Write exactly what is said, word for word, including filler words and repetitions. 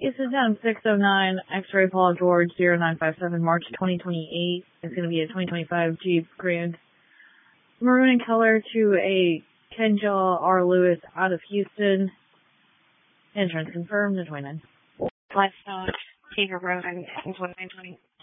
Houston down six oh nine, X-Ray Paul George zero nine five seven, March twenty twenty-eight. It's going to be a twenty twenty-five Jeep Grand Maroon in color to a Kenjaw R. Lewis out of Houston. Insurance confirmed, the twenty-nine. Livestock, Beaver Road, and nine twenty.